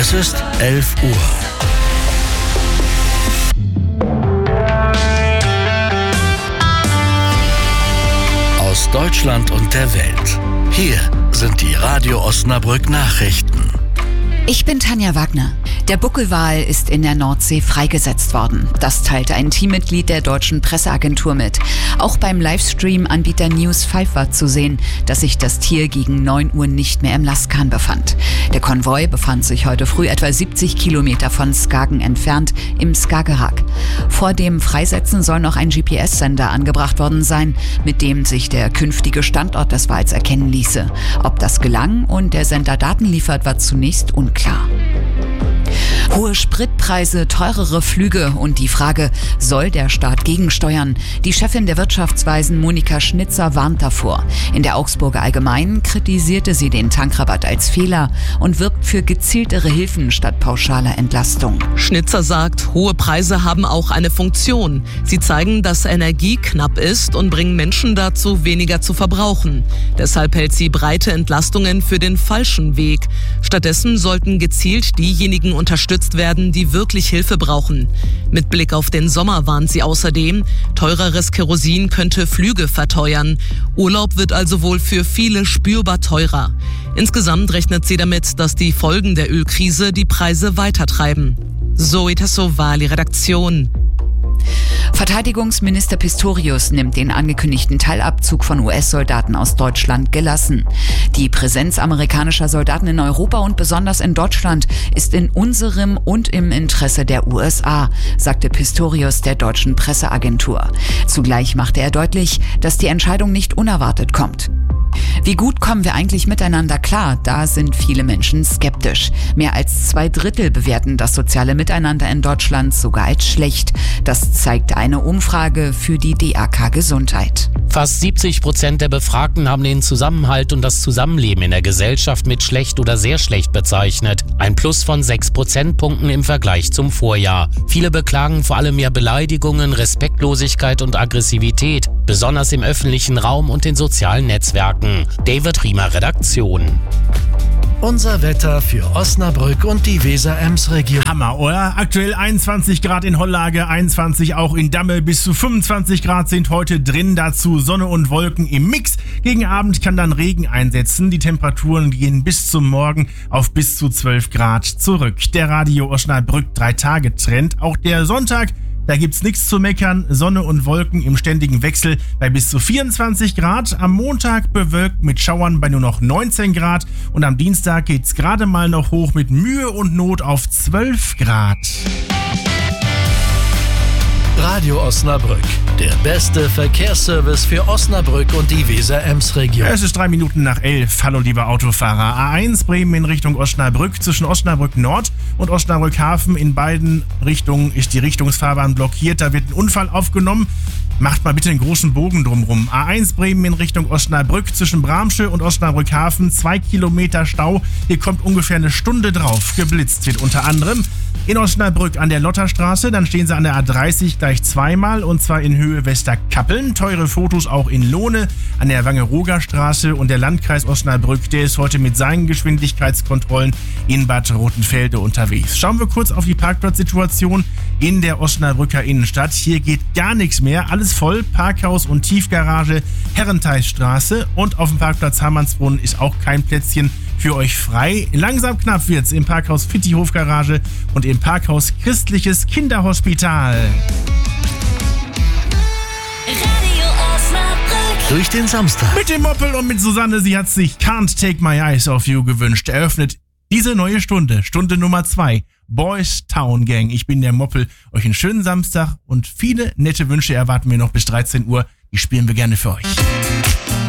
Es ist 11 Uhr. Aus Deutschland und der Welt. Hier sind die Radio Osnabrück Nachrichten. Ich bin Tanja Wagner. Der Buckelwal ist in der Nordsee freigesetzt worden. Das teilte ein Teammitglied der deutschen Presseagentur mit. Auch beim Livestream-Anbieter News5 war zu sehen, dass sich das Tier gegen 9 Uhr nicht mehr im Lastkahn befand. Der Konvoi befand sich heute früh etwa 70 Kilometer von Skagen entfernt im Skagerrak. Vor dem Freisetzen soll noch ein GPS-Sender angebracht worden sein, mit dem sich der künftige Standort des Wals erkennen ließe. Ob das gelang und der Sender Daten liefert, war zunächst unklar. Hohe Spritpreise, teurere Flüge und die Frage, soll der Staat gegensteuern? Die Chefin der Wirtschaftsweisen Monika Schnitzer warnt davor. In der Augsburger Allgemeinen kritisierte sie den Tankrabatt als Fehler und wirbt für gezieltere Hilfen statt pauschaler Entlastung. Schnitzer sagt, hohe Preise haben auch eine Funktion. Sie zeigen, dass Energie knapp ist und bringen Menschen dazu, weniger zu verbrauchen. Deshalb hält sie breite Entlastungen für den falschen Weg. Stattdessen sollten gezielt diejenigen unterstützt werden, die wirklich Hilfe brauchen. Mit Blick auf den Sommer warnt sie außerdem, teureres Kerosin könnte Flüge verteuern. Urlaub wird also wohl für viele spürbar teurer. Insgesamt rechnet sie damit, dass die Folgen der Ölkrise die Preise weitertreiben. Zoe Tassovali, Redaktion. Verteidigungsminister Pistorius nimmt den angekündigten Teilabzug von US-Soldaten aus Deutschland gelassen. Die Präsenz amerikanischer Soldaten in Europa und besonders in Deutschland ist in unserem und im Interesse der USA, sagte Pistorius der deutschen Presseagentur. Zugleich machte er deutlich, dass die Entscheidung nicht unerwartet kommt. Wie gut kommen wir eigentlich miteinander klar? Da sind viele Menschen skeptisch. Mehr als 2/3 bewerten das soziale Miteinander in Deutschland sogar als schlecht. Das zeigt eine Umfrage für die DAK Gesundheit. Fast 70% der Befragten haben den Zusammenhalt und das Zusammenleben in der Gesellschaft mit schlecht oder sehr schlecht bezeichnet. Ein Plus von 6 Prozentpunkten im Vergleich zum Vorjahr. Viele beklagen vor allem mehr Beleidigungen, Respektlosigkeit und Aggressivität, besonders im öffentlichen Raum und den sozialen Netzwerken. David Riemer, Redaktion. Unser Wetter für Osnabrück und die Weser-Ems-Region. Hammer, oder? Aktuell 21 Grad in Hollage, 21 auch in Damme, bis zu 25 Grad sind heute drin, dazu Sonne und Wolken im Mix. Gegen Abend kann dann Regen einsetzen, die Temperaturen gehen bis zum Morgen auf bis zu 12 Grad zurück. Der Radio Osnabrück 3-Tage-Trend, auch der Sonntag, da gibt's nichts zu meckern, Sonne und Wolken im ständigen Wechsel bei bis zu 24 Grad. Am Montag bewölkt mit Schauern bei nur noch 19 Grad und am Dienstag geht's gerade mal noch hoch mit Mühe und Not auf 12 Grad. Radio Osnabrück, der beste Verkehrsservice für Osnabrück und die Weser-Ems-Region. Es ist 11:03. Hallo liebe Autofahrer. A1 Bremen in Richtung Osnabrück. Zwischen Osnabrück Nord und Osnabrück Hafen in beiden Richtungen ist die Richtungsfahrbahn blockiert. Da wird ein Unfall aufgenommen. Macht mal bitte einen großen Bogen drumrum. A1 Bremen in Richtung Osnabrück. Zwischen Bramsche und Osnabrück Hafen 2 Kilometer Stau. Hier kommt ungefähr eine Stunde drauf. Geblitzt wird unter anderem in Osnabrück an der Lotterstraße. Dann stehen sie an der A30 gleich zweimal und zwar in Höhe Westerkappeln. Teure Fotos auch in Lohne an der Wangerooger Straße und der Landkreis Osnabrück, der ist heute mit seinen Geschwindigkeitskontrollen in Bad Rotenfelde unterwegs. Schauen wir kurz auf die Parkplatzsituation in der Osnabrücker Innenstadt. Hier geht gar nichts mehr, alles voll, Parkhaus und Tiefgarage, Herrenteilstraße und auf dem Parkplatz Hammannsbrunn ist auch kein Plätzchen für euch frei. Langsam knapp wird's im Parkhaus Fitti Hofgarage und im Parkhaus Christliches Kinderhospital. Radio Osnabrück. Durch den Samstag. Mit dem Moppel und mit Susanne, sie hat sich Can't Take My Eyes Off You gewünscht. Eröffnet diese neue Stunde, Stunde Nummer 2, Boys Town Gang. Ich bin der Moppel, euch einen schönen Samstag und viele nette Wünsche erwarten wir noch bis 13 Uhr. Die spielen wir gerne für euch.